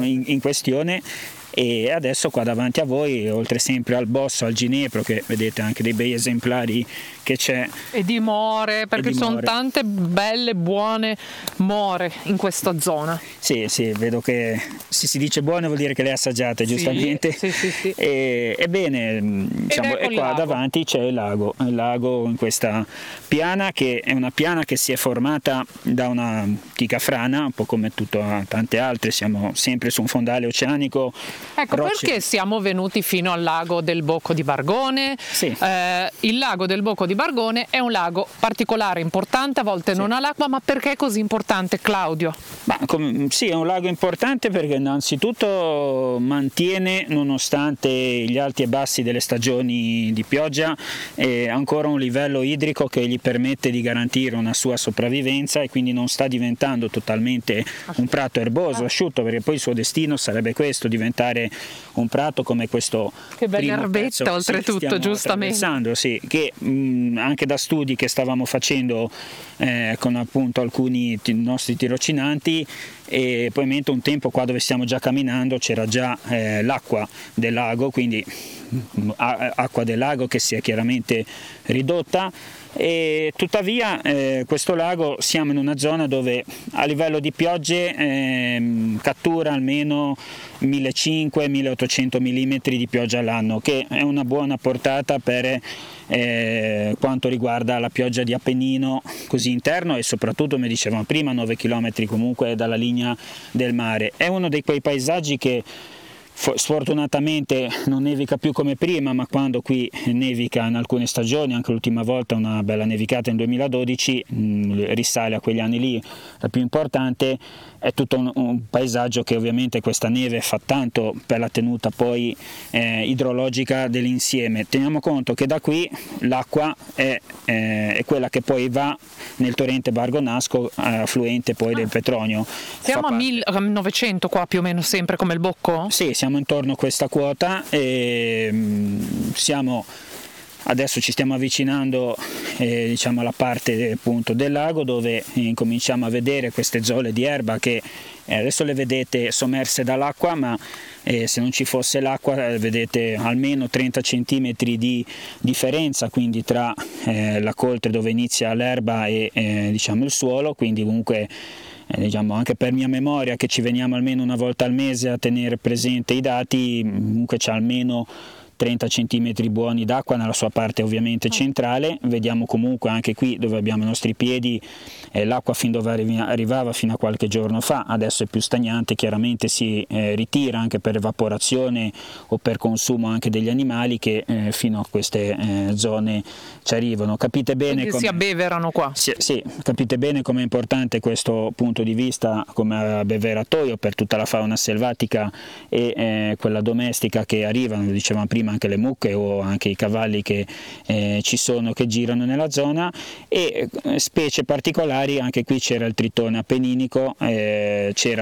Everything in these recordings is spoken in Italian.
in questione. E adesso qua davanti a voi, oltre sempre al bosso, al ginepro, che vedete anche dei bei esemplari che c'è, e di more, perché ci sono tante belle buone more in questa zona. Sì, vedo che se si dice buone vuol dire che le assaggiate, giustamente. Sì. Ebbene, diciamo, e qua davanti c'è il lago in questa piana, che è una piana che si è formata da una antica frana, un po' come tante altre. Siamo sempre su un fondale oceanico. Ecco, perché siamo venuti fino al lago del Bocco di Bargone. Sì. Il lago del Bocco di Bargone è un lago particolare, importante, a volte non ha l'acqua, ma perché è così importante, Claudio? Sì, è un lago importante perché innanzitutto mantiene, nonostante gli alti e bassi delle stagioni di pioggia, ancora un livello idrico che gli permette di garantire una sua sopravvivenza, e quindi non sta diventando totalmente un prato erboso, asciutto, perché poi il suo destino sarebbe questo, diventare un prato come questo. Che bella erbetta, oltretutto, giustamente. Sì, che anche da studi che stavamo facendo con appunto alcuni nostri tirocinanti, e poi mentre un tempo qua dove stiamo già camminando c'era già l'acqua del lago, quindi acqua del lago che si è chiaramente ridotta. E tuttavia questo lago, siamo in una zona dove a livello di piogge cattura almeno 1500-1800 mm di pioggia all'anno, che è una buona portata per quanto riguarda la pioggia di Appennino così interno, e soprattutto, come dicevamo prima, 9 km comunque dalla linea del mare. È uno di quei paesaggi che sfortunatamente non nevica più come prima, ma quando qui nevica in alcune stagioni, anche l'ultima volta una bella nevicata in 2012, risale a quegli anni lì, la più importante. È tutto un paesaggio che ovviamente questa neve fa tanto per la tenuta poi idrologica dell'insieme. Teniamo conto che da qui l'acqua è quella che poi va nel torrente Bargonasco, affluente poi del Petronio. Siamo a 1900 qua più o meno, sempre come il Bocco? Sì, siamo intorno a questa quota, e adesso ci stiamo avvicinando diciamo alla parte appunto del lago, dove incominciamo a vedere queste zone di erba che adesso le vedete sommerse dall'acqua, ma se non ci fosse l'acqua vedete almeno 30 cm di differenza, quindi tra la coltre dove inizia l'erba e diciamo il suolo, quindi comunque diciamo, anche per mia memoria, che ci veniamo almeno una volta al mese a tenere presente i dati, comunque c'è almeno 30 cm buoni d'acqua nella sua parte ovviamente centrale. Vediamo comunque anche qui dove abbiamo i nostri piedi l'acqua fin dove arrivava fino a qualche giorno fa, adesso è più stagnante, chiaramente si ritira anche per evaporazione o per consumo anche degli animali che fino a queste zone ci arrivano. Capite bene come si abbeverano qua. Sì, capite bene com'è importante questo punto di vista come abbeveratoio per tutta la fauna selvatica e quella domestica che arrivano, lo dicevamo prima, anche le mucche o anche i cavalli che ci sono, che girano nella zona, e specie particolari. Anche qui c'era il tritone appenninico, c'era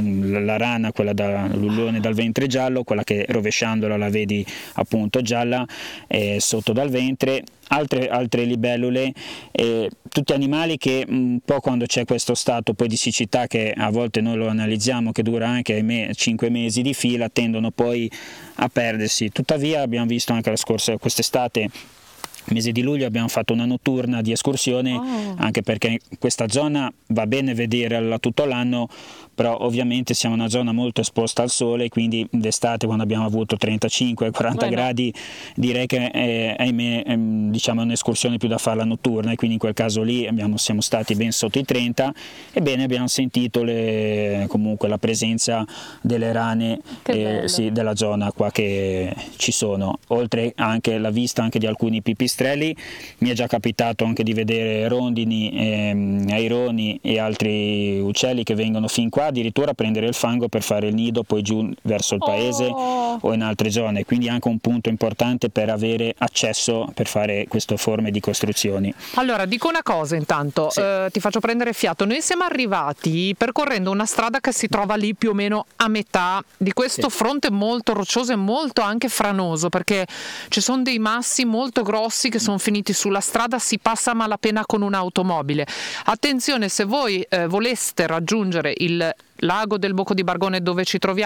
la rana, quella l'ullone dal ventre giallo, quella che rovesciandola la vedi appunto gialla sotto dal ventre, altre libellule, tutti animali che un po' quando c'è questo stato poi di siccità, che a volte noi lo analizziamo che dura anche 5 mesi di fila, tendono poi a perdersi. Tuttavia abbiamo visto anche quest'estate, mese di luglio, abbiamo fatto una notturna di escursione, anche perché questa zona va bene vederla tutto l'anno, però ovviamente siamo una zona molto esposta al sole, quindi d'estate, quando abbiamo avuto 35-40 gradi, direi che ahimè diciamo è un'escursione più da farla notturna, e quindi in quel caso lì siamo stati ben sotto i 30. Ebbene, abbiamo sentito comunque la presenza delle rane della zona qua che ci sono, oltre anche la vista anche di alcuni pipistrelli. Mi è già capitato anche di vedere rondini, aironi e altri uccelli che vengono fin qua addirittura a prendere il fango per fare il nido poi giù verso il paese o in altre zone, quindi anche un punto importante per avere accesso per fare queste forme di costruzioni. Allora dico una cosa intanto, ti faccio prendere fiato. Noi siamo arrivati percorrendo una strada che si trova lì più o meno a metà di questo fronte molto roccioso e molto anche franoso, perché ci sono dei massi molto grossi che sono finiti sulla strada, si passa a malapena con un'automobile. Attenzione, se voi voleste raggiungere il lago del Bocco di Bargone dove ci troviamo